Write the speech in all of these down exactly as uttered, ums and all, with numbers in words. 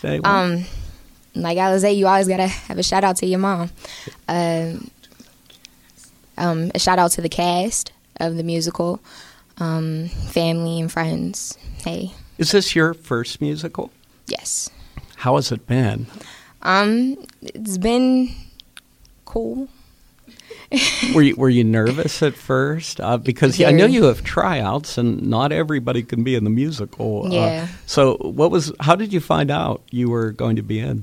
say one? Um, like Alizé, you always gotta have a shout out to your mom. Um, um, a shout out to the cast of the musical, um, family and friends. Hey. Is this your first musical? Yes. How has it been? Um, it's been cool. were you were you nervous at first? Uh, because Very. I know you have tryouts, and not everybody can be in the musical. Yeah. Uh, so, what was? How did you find out you were going to be in?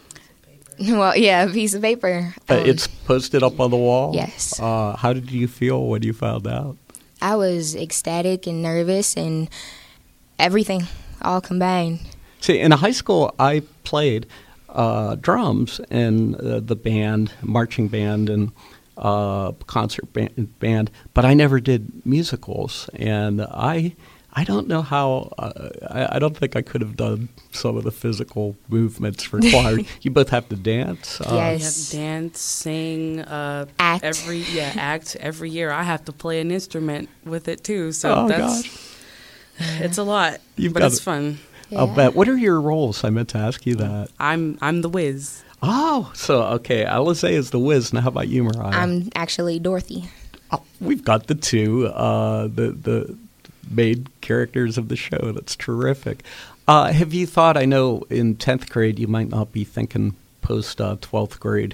Well, yeah, a piece of paper. Uh, Um, it's posted up on the wall. Yes. Uh, how did you feel when you found out? I was ecstatic and nervous and everything all combined. See, in high school, I played uh, drums in uh, the band, marching band, and uh, concert band, band, but I never did musicals. And I, I don't know how. Uh, I, I don't think I could have done some of the physical movements required. You both have to dance. Uh, Yes. We have to dance, sing, uh, Act. every yeah, act every year. I have to play an instrument with it too, so Oh, that's gosh. it's a lot, You've but got it's it. fun. Yeah. I'll bet. What are your roles? I meant to ask you that. I'm I'm the whiz. Oh, so okay. Alizé is the whiz. Now, how about you, Mariah? I'm actually Dorothy. Oh, we've got the two, uh, the the main characters of the show. That's terrific. Uh, have you thought? I know in tenth grade you might not be thinking post uh, twelfth grade.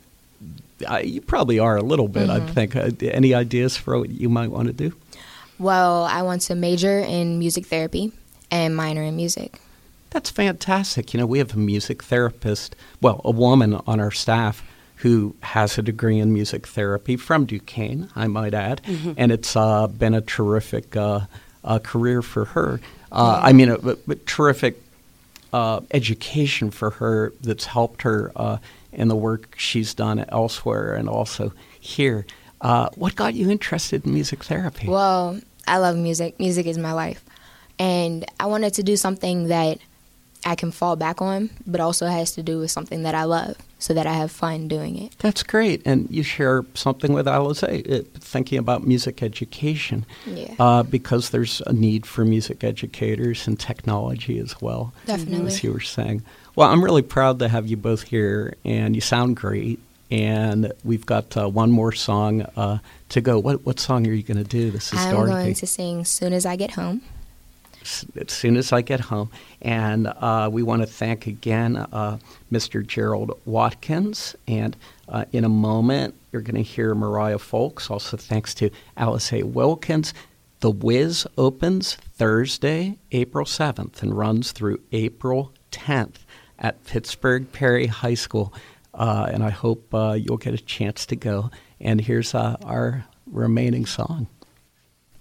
Uh, you probably are a little bit. I think. Uh, any ideas for what you might want to do? Well, I want to major in music therapy and minor in music. That's fantastic. You know, we have a music therapist, well, a woman on our staff who has a degree in music therapy from Duquesne, I might add, Mm-hmm. and it's uh, been a terrific uh, uh, career for her. Uh, I mean, a, a terrific uh, education for her that's helped her uh, in the work she's done elsewhere and also here. Uh, what got you interested in music therapy? Well, I love music. Music is my life. And I wanted to do something that I can fall back on, but also has to do with something that I love so that I have fun doing it. That's great. And you share something with Alizé, uh, thinking about music education, Yeah. uh, because there's a need for music educators and technology as well, Definitely. as you were saying. Well, I'm really proud to have you both here, and you sound great. And we've got uh, one more song uh, to go. What what song are you going to do? This is I'm Dorothy. going to sing Soon As I Get Home. S- As soon as I get home. And uh, we want to thank again uh, Mister Gerald Watkins. And uh, in a moment, you're going to hear Mariah Folks. Also thanks to Alizé Wilkins. The Wiz opens Thursday, April seventh, and runs through April tenth at Pittsburgh Perry High School. Uh, and I hope uh, you'll get a chance to go. And here's uh, our remaining song.